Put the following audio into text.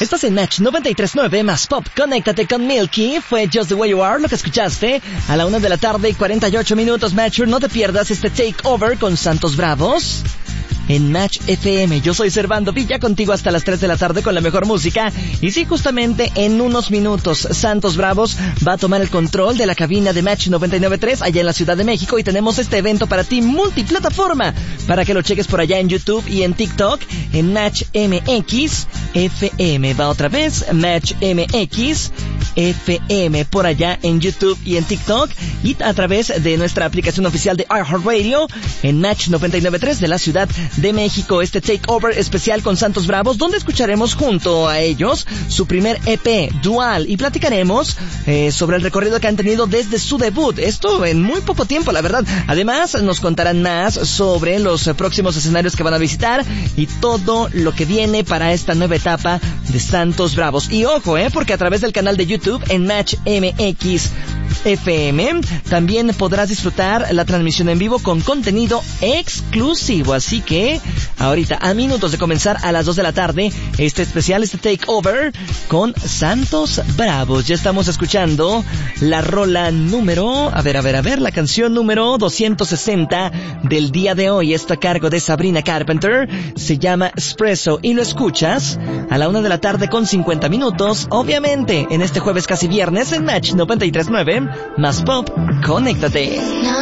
Estás en Match 93.9 más Pop. Conéctate con Milky. Fue Just the Way You Are lo que escuchaste a la 1:48 Match. No te pierdas este Takeover con Santos Bravos en Match FM. Yo soy Servando Villa, contigo hasta las 3 de la tarde con la mejor música. Y sí, justamente en unos minutos Santos Bravos va a tomar el control de la cabina de Match 99.3 allá en la Ciudad de México, y tenemos este evento para ti multiplataforma para que lo cheques por allá en YouTube y en TikTok en Match MX FM. Va otra vez, Match MX FM, por allá en YouTube y en TikTok, y a través de nuestra aplicación oficial de iHeartRadio en Match 99.3 de la Ciudad de México. Este Takeover especial con Santos Bravos, donde escucharemos junto a ellos su primer EP, Dual, y platicaremos sobre el recorrido que han tenido desde su debut. Esto en muy poco tiempo, la verdad. Además, nos contarán más sobre los próximos escenarios que van a visitar y todo lo que viene para esta nueva etapa de Santos Bravos. Y ojo, porque a través del canal de YouTube en Match MX FM también podrás disfrutar la transmisión en vivo con contenido exclusivo. Así que ahorita, a minutos de comenzar a las 2 de la tarde, este especial, este Takeover con Santos Bravos. Ya estamos escuchando la rola número, la canción número 260 del día de hoy. Está a cargo de Sabrina Carpenter, se llama Espresso, y lo escuchas a la 1 de la tarde con 50 minutos, obviamente en este jueves casi viernes en Match 93.9 más Pop. Conéctate.